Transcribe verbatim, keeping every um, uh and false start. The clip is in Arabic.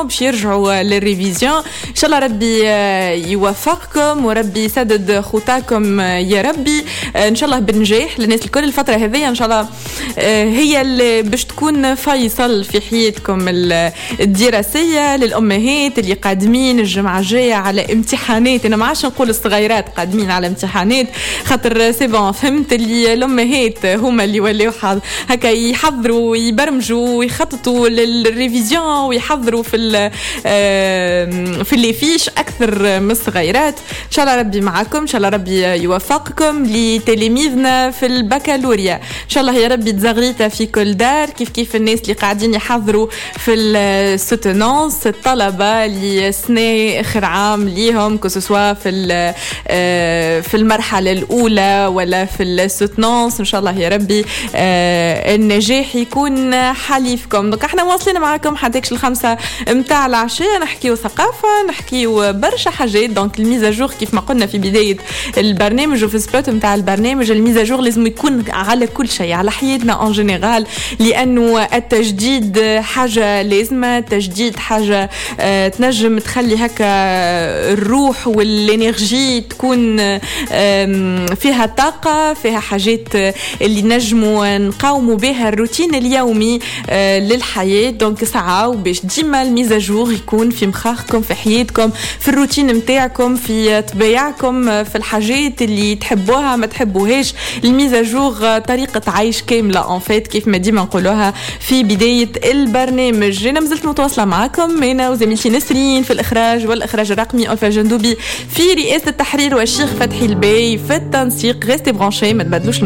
باش يرجعوا للريفيزيون. ان شاء الله ربي يوفقكم وربي يسدد خطاكم يا ربي. ان شاء الله بالنجاح للناس الكل. الفتره هذه ان شاء الله هي اللي باش تكون فيصل في حياتكم الدراسيه للامهات اللي قادمين الجمعه الجايه على امتحانات. انا ما عادش نقول الصغيرات قادمين على امتحانات خاطر سي بون فهمت اللي الامهات هما اللي ولاو هكا يحضروا ويبرمجوا ويخططوا للريفيزيون ويحضروا في في اللي فيش اكثر من الصغيرات. ان شاء الله ربي معكم. ان شاء الله ربي يوفقكم لتلاميذنا في البكالوريا. ان شاء الله يا ربي تزغريتا في كل دار كيف كيف الناس اللي قاعدين يحضروا في السوتونانس الطلبه اللي سنه اخر عام ليهم كسوا في في المرحله الاولى ولا في السوتونانس. ان شاء الله يا ربي النجاح يكون حليفكم. دونك احنا واصلين معكم حتى الخمسة متاع العشاء نحكيو ثقافة نحكيو برشا حاجات. دونك الميزاجور كيف ما قلنا في بداية البرنامج وفي سبوت متاع البرنامج الميزاجور لازم يكون على كل شيء على حياتنا ان جينيرال لأنه التجديد حاجة لازمة. التجديد حاجة اه تنجم تخلي هكا الروح والانرجي تكون اه فيها طاقة فيها حاجات اللي نجموا نقاوموا بها الروتين اليومي اه للحياة. دونك ساعة وباش ديما الميزاجور يكون في مخاخكم في حياتكم في الروتين متاعكم في طبيعكم في الحاجات اللي تحبوها ما تحبوهاش. الميزاجور طريقة عيش كاملة ان فيت كيف ما ديما نقولوها في بداية البرنامج. انا مازلت متواصلة معكم انا وزميلتي نسرين في الاخراج والاخراج الرقمي ألفا جندوبي في رئاسة التحرير والشيخ فتحي الباي في التنسيق. ريستي برانشي ما تبدلوش.